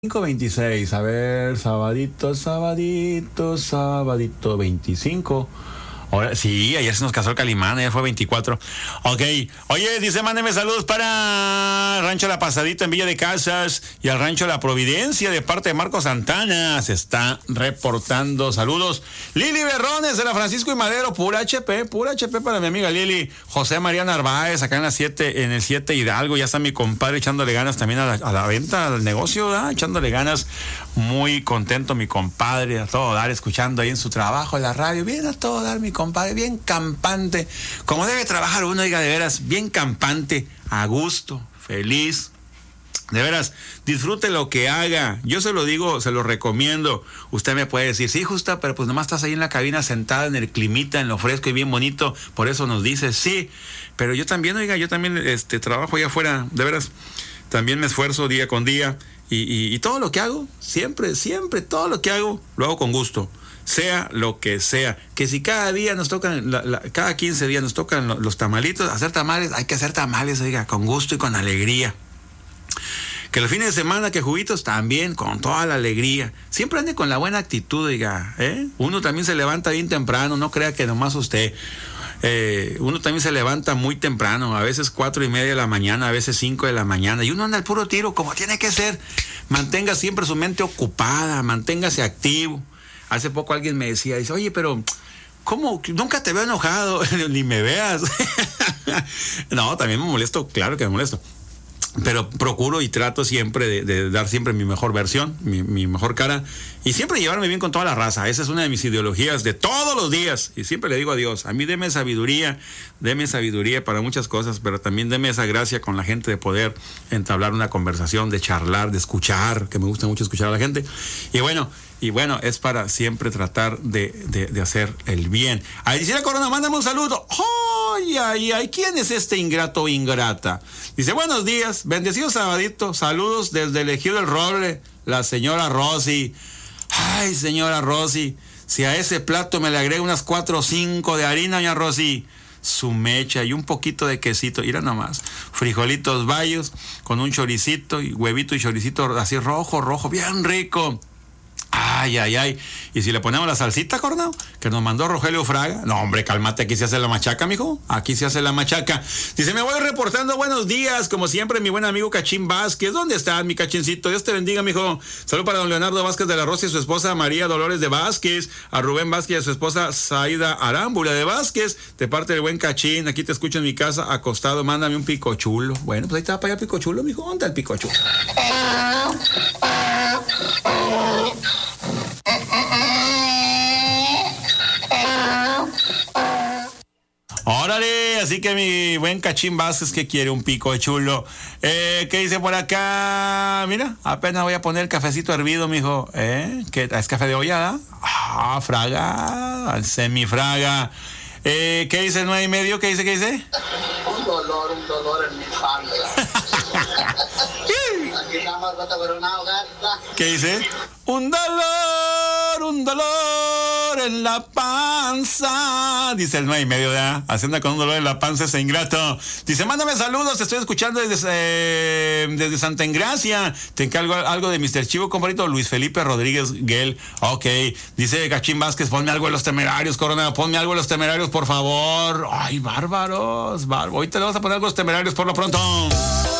5:26, a ver, sabadito 25. Ahora, sí, ayer se nos casó el Calimán, ayer fue 24. Ok, oye, dice, mándeme saludos para Rancho La Pasadita en Villa de Casas y al Rancho La Providencia de parte de Marco Santana. Se está reportando saludos. Lili Berrones de la Francisco y Madero, pura HP para mi amiga Lili. José María Narváez, acá en en el 7 Hidalgo, ya está mi compadre echándole ganas también a la venta, al negocio, ¿verdad? Echándole ganas. Muy contento mi compadre, a todo dar, escuchando ahí en su trabajo en la radio, bien a todo dar mi compadre, bien campante, como debe trabajar uno, diga, de veras, bien campante, a gusto, feliz. De veras, disfrute lo que haga. Yo se lo digo, se lo recomiendo. Usted me puede decir, sí, Justa, pero pues nomás estás ahí en la cabina sentada en el climita, en lo fresco y bien bonito. Por eso nos dices, sí. Pero yo también, oiga, trabajo allá afuera. De veras, también me esfuerzo día con día. Y todo lo que hago, siempre, todo lo que hago, lo hago con gusto. Sea lo que sea. Que si cada día nos tocan, cada 15 días nos tocan los tamalitos, hacer tamales, hay que hacer tamales, oiga, con gusto y con alegría. Que los fines de semana, que juguitos, también con toda la alegría. Siempre ande con la buena actitud, oiga, ¿eh? Uno también se levanta bien temprano, no crea que nomás usted. Uno también se levanta muy temprano, a veces 4:30 de la mañana, a veces 5 de la mañana, y uno anda al puro tiro, como tiene que ser. Mantenga siempre su mente ocupada, manténgase activo. Hace poco alguien me decía, dice, oye, pero ¿cómo? Nunca te veo enojado, ni me veas. No, también me molesto, claro que me molesto. Pero procuro y trato siempre de dar siempre mi mejor versión, mi mejor cara, y siempre llevarme bien con toda la raza. Esa es una de mis ideologías de todos los días, y siempre le digo a Dios, a mí deme sabiduría para muchas cosas, pero también deme esa gracia con la gente de poder entablar una conversación, de charlar, de escuchar, que me gusta mucho escuchar a la gente. Y bueno, es para siempre tratar de hacer el bien. Ahí dice la Corona, mándame un saludo. Ay, ¿quién es este ingrato o ingrata? Dice, buenos días, bendecido sabadito, saludos desde el Ejido del Roble, la señora Rosy. Ay, señora Rosy, si a ese plato me le agrega unas 4 o 5 de harina, doña Rosy, su mecha y un poquito de quesito, mira nomás, frijolitos bayos con un choricito y huevito y choricito así rojo, bien rico. Ay, y si le ponemos la salsita, Coronado, que nos mandó Rogelio Fraga. No, hombre, cálmate, aquí se hace la machaca, mijo. Aquí se hace la machaca. Dice, me voy reportando, buenos días. Como siempre, mi buen amigo Cachín Vázquez. ¿Dónde estás, mi Cachincito? Dios te bendiga, mijo. Salud para don Leonardo Vázquez de la Rosa y su esposa María Dolores de Vázquez. A Rubén Vázquez y a su esposa Zaida Arámbula de Vázquez. De parte del buen Cachín, aquí te escucho en mi casa, acostado. Mándame un pico chulo. Bueno, pues ahí está para allá el pico chulo, mijo. ¿Dónde está el pico chulo? Órale, así que mi buen Cachín Vázquez que quiere un pico de chulo. ¿Qué dice por acá? Mira, apenas voy a poner el cafecito hervido, mijo. ¿Qué es café de olla? Fraga, semifraga. ¿Qué dice 9:30? ¿Qué dice? Un dolor en mi panza. Aquí nada más vas a ver una hogata. ¿Qué dice? Un dolor en la panza. Dice el 9:30, ¿verdad? Haciendo con un dolor en la panza ese ingrato. Dice, mándame saludos, te estoy escuchando desde Santa Engracia. Te encargo algo de Mr. Chivo, compadrito Luis Felipe Rodríguez Guel. Ok. Dice Cachín Vázquez, ponme algo de Los Temerarios, Corona. Ponme algo de Los Temerarios, por favor. Ay, bárbaros. Ahorita le vas a poner algo de Los Temerarios por lo pronto.